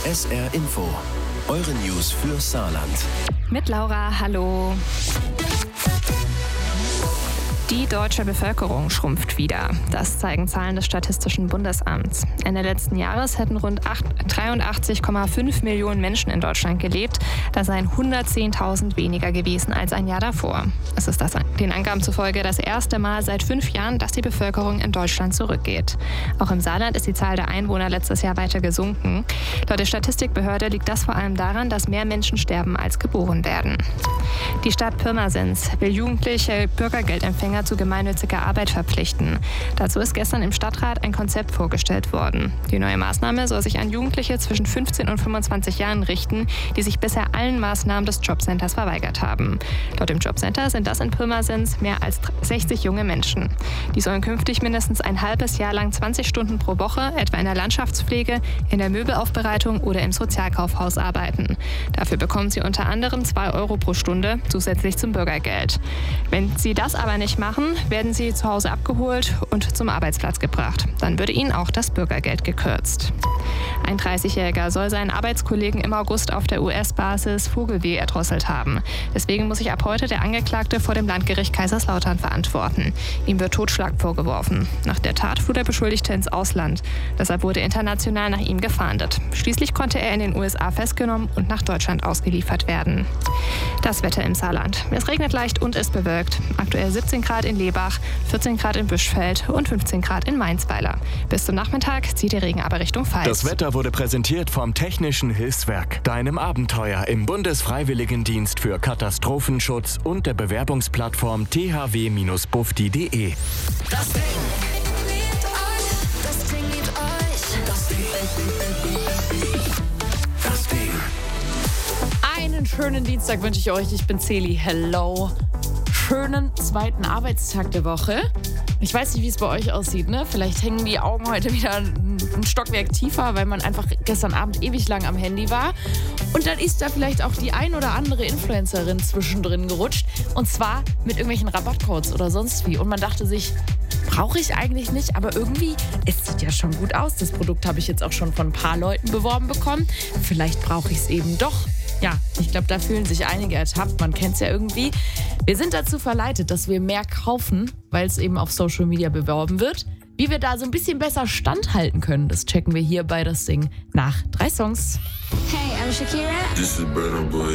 SR Info, eure News für Saarland. Mit Laura, hallo. Die deutsche Bevölkerung schrumpft wieder. Das zeigen Zahlen des Statistischen Bundesamts. Ende letzten Jahres hätten rund 83,5 Millionen Menschen in Deutschland gelebt. Das seien 110.000 weniger gewesen als ein Jahr davor. Es ist den Angaben zufolge das erste Mal seit 5 Jahren, dass die Bevölkerung in Deutschland zurückgeht. Auch im Saarland ist die Zahl der Einwohner letztes Jahr weiter gesunken. Laut der Statistikbehörde liegt das vor allem daran, dass mehr Menschen sterben, als geboren werden. Die Stadt Pirmasens will jugendliche Bürgergeldempfänger zu gemeinnütziger Arbeit verpflichten. Dazu ist gestern im Stadtrat ein Konzept vorgestellt worden. Die neue Maßnahme soll sich an Jugendliche zwischen 15 und 25 Jahren richten, die sich bisher allen Maßnahmen des Jobcenters verweigert haben. Laut dem Jobcenter sind das in Pirmasens mehr als 60 junge Menschen. Die sollen künftig mindestens ein halbes Jahr lang 20 Stunden pro Woche, etwa in der Landschaftspflege, in der Möbelaufbereitung oder im Sozialkaufhaus arbeiten. Dafür bekommen sie unter anderem 2 Euro pro Stunde zusätzlich zum Bürgergeld. Wenn sie das aber nicht machen, werden sie zu Hause abgeholt und zum Arbeitsplatz gebracht. Dann würde ihnen auch das Bürgergeld gekürzt. Ein 30-Jähriger soll seinen Arbeitskollegen im August auf der US-Basis Vogelweh erdrosselt haben. Deswegen muss sich ab heute der Angeklagte vor dem Landgericht Kaiserslautern verantworten. Ihm wird Totschlag vorgeworfen. Nach der Tat fuhr der Beschuldigte ins Ausland. Deshalb wurde international nach ihm gefahndet. Schließlich konnte er in den USA festgenommen und nach Deutschland ausgeliefert werden. Das Wetter im Saarland. Es regnet leicht und ist bewölkt. Aktuell 17 Grad in Lebach, 14 Grad in Büschfeld und 15 Grad in Mainzweiler. Bis zum Nachmittag zieht der Regen aber Richtung Pfalz. Das Wetter wurde präsentiert vom Technischen Hilfswerk, deinem Abenteuer im Bundesfreiwilligendienst für Katastrophenschutz und der Bewerbungsplattform thw-bufdi.de. Das Ding liebt euch. Das Ding liebt euch. Das Ding. Einen schönen Dienstag wünsche ich euch. Ich bin Celi. Hello. Schönen zweiten Arbeitstag der Woche. Ich weiß nicht, wie es bei euch aussieht, ne? Vielleicht hängen die Augen heute wieder ein Stockwerk tiefer, weil man einfach gestern Abend ewig lang am Handy war. Und dann ist da vielleicht auch die ein oder andere Influencerin zwischendrin gerutscht. Und zwar mit irgendwelchen Rabattcodes oder sonst wie. Und man dachte sich, brauche ich eigentlich nicht, aber irgendwie, es sieht ja schon gut aus. Das Produkt habe ich jetzt auch schon von ein paar Leuten beworben bekommen. Vielleicht brauche ich es eben doch. Ja, ich glaube, da fühlen sich einige ertappt. Man kennt es ja irgendwie. Wir sind dazu verleitet, dass wir mehr kaufen, weil es eben auf Social Media beworben wird. Wie wir da so ein bisschen besser standhalten können, das checken wir hier bei Das Ding nach 3 Songs. Hey, I'm Shakira. This is Burna Boy.